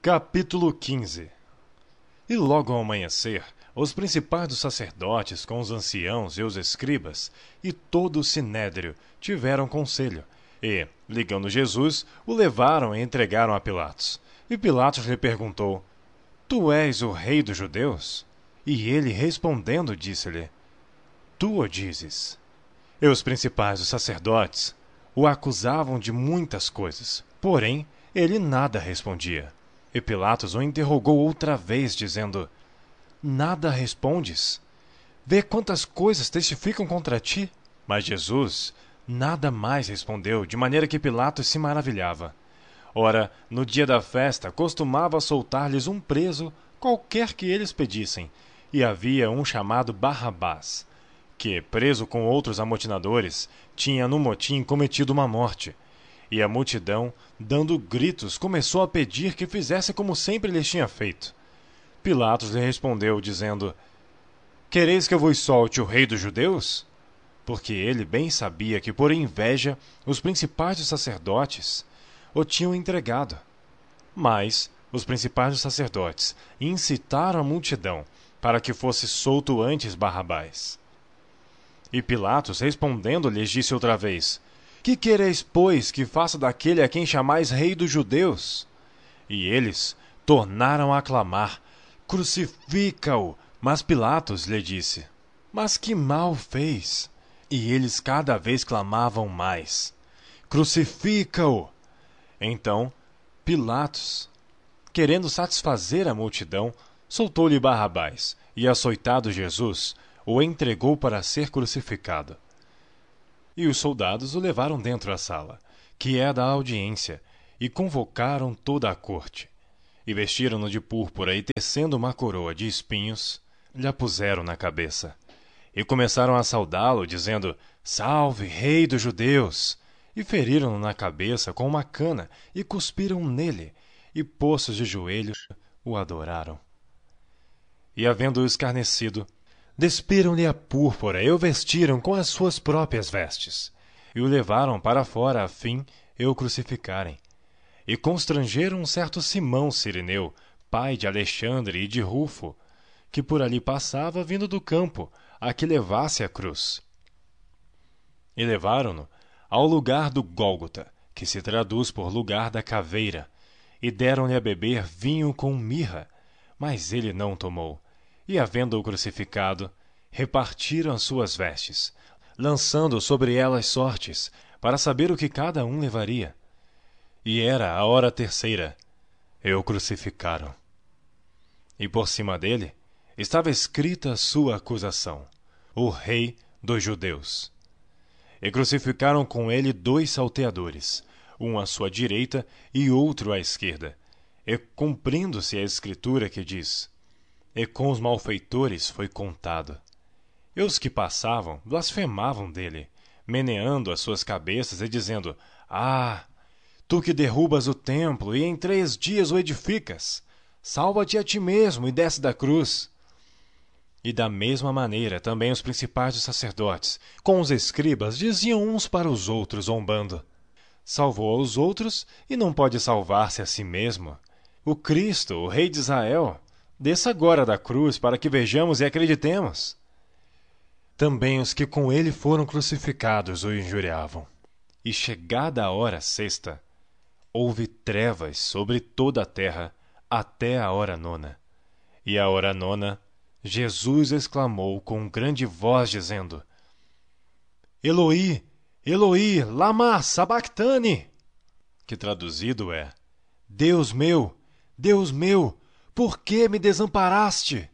Capítulo 15. E logo ao amanhecer, os principais dos sacerdotes, com os anciãos e os escribas, e todo o sinédrio, tiveram conselho, e, ligando Jesus, o levaram e entregaram a Pilatos. E Pilatos lhe perguntou: Tu és o rei dos judeus? E ele, respondendo, disse-lhe: Tu o dizes. E os principais dos sacerdotes o acusavam de muitas coisas, porém ele nada respondia. E Pilatos o interrogou outra vez, dizendo: Nada respondes? Vê quantas coisas testificam contra ti. Mas Jesus nada mais respondeu, de maneira que Pilatos se maravilhava. Ora, no dia da festa, costumava soltar-lhes um preso, qualquer que eles pedissem, e havia um chamado Barrabás, que, preso com outros amotinadores, tinha no motim cometido uma morte. E a multidão, dando gritos, começou a pedir que fizesse como sempre lhes tinha feito. Pilatos lhe respondeu, dizendo: Quereis que eu vos solte o rei dos judeus? Porque ele bem sabia que, por inveja, os principais dos sacerdotes o tinham entregado. Mas os principais dos sacerdotes incitaram a multidão para que fosse solto antes Barrabás. E Pilatos, respondendo, lhes disse outra vez: Que quereis, pois, que faça daquele a quem chamais rei dos judeus? E eles tornaram a clamar: Crucifica-o! Mas Pilatos lhe disse: Mas que mal fez? E eles cada vez clamavam mais: Crucifica-o! Então Pilatos, querendo satisfazer a multidão, soltou-lhe Barrabás, e açoitado Jesus, o entregou para ser crucificado. E os soldados o levaram dentro da sala, que é a da audiência, e convocaram toda a corte. E vestiram-no de púrpura e, tecendo uma coroa de espinhos, lhe a puseram na cabeça. E começaram a saudá-lo, dizendo: Salve, rei dos judeus! E feriram-no na cabeça com uma cana, e cuspiram nele, e postos de joelhos, o adoraram. E, havendo-o escarnecido, despiram-lhe a púrpura e o vestiram com as suas próprias vestes, e o levaram para fora a fim de o crucificarem. E constrangeram um certo Simão Cireneu, pai de Alexandre e de Rufo, que por ali passava vindo do campo, a que levasse a cruz. E levaram-no ao lugar do Gólgota, que se traduz por lugar da caveira, e deram-lhe a beber vinho com mirra, mas ele não tomou. E, havendo-o crucificado, repartiram as suas vestes, lançando sobre elas sortes, para saber o que cada um levaria. E era a hora terceira, e o crucificaram. E por cima dele estava escrita a sua acusação: O Rei dos Judeus. E crucificaram com ele 2 salteadores, um à sua direita e outro à esquerda, e cumprindo-se a escritura que diz: E com os malfeitores foi contado. E os que passavam blasfemavam dele, meneando as suas cabeças e dizendo: Ah, tu que derrubas o templo e em 3 dias o edificas, salva-te a ti mesmo e desce da cruz. E da mesma maneira também os principais dos sacerdotes, com os escribas, diziam uns para os outros, zombando: Salvou aos outros e não pode salvar-se a si mesmo. O Cristo, o Rei de Israel, desça agora da cruz para que vejamos e acreditemos. Também os que com ele foram crucificados o injuriavam. E chegada a hora sexta, houve trevas sobre toda a terra até a hora nona. E à hora nona, Jesus exclamou com grande voz, dizendo: Eloi, Eloi, lama sabactani, que traduzido é: Deus meu, por que me desamparaste?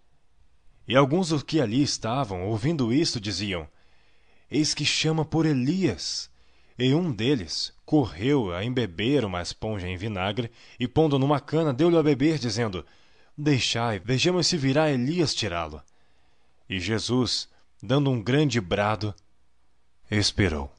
E alguns dos que ali estavam, ouvindo isto, diziam: Eis que chama por Elias. E um deles correu a embeber uma esponja em vinagre, e pondo numa cana, deu-lhe a beber, dizendo: Deixai, vejamos se virá Elias tirá-lo. E Jesus, dando um grande brado, expirou.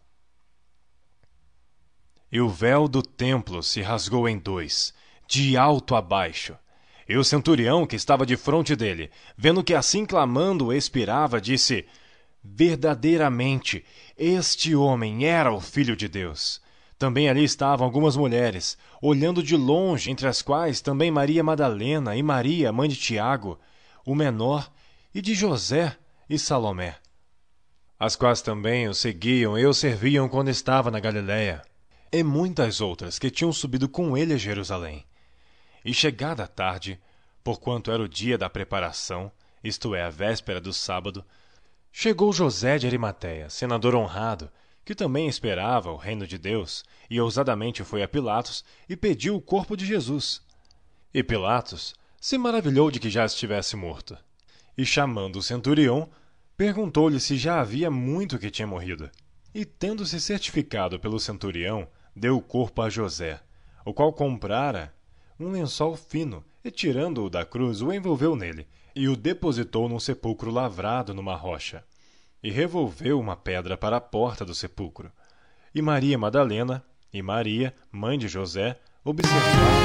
E o véu do templo se rasgou em 2, de alto a baixo. E o centurião, que estava defronte dele, vendo que assim clamando expirava, disse: Verdadeiramente, este homem era o Filho de Deus. Também ali estavam algumas mulheres, olhando de longe, entre as quais também Maria Madalena e Maria, mãe de Tiago, o menor, e de José e Salomé, as quais também o seguiam e o serviam quando estava na Galiléia, e muitas outras que tinham subido com ele a Jerusalém. E chegada a tarde, porquanto era o dia da preparação, isto é, a véspera do sábado, chegou José de Arimateia, senador honrado, que também esperava o reino de Deus, e ousadamente foi a Pilatos e pediu o corpo de Jesus. E Pilatos se maravilhou de que já estivesse morto. E chamando o centurião, perguntou-lhe se já havia muito que tinha morrido. E tendo-se certificado pelo centurião, deu o corpo a José, o qual comprara um lençol fino, e tirando-o da cruz, o envolveu nele, e o depositou num sepulcro lavrado numa rocha. E revolveu uma pedra para a porta do sepulcro. E Maria Madalena e Maria, mãe de José, observaram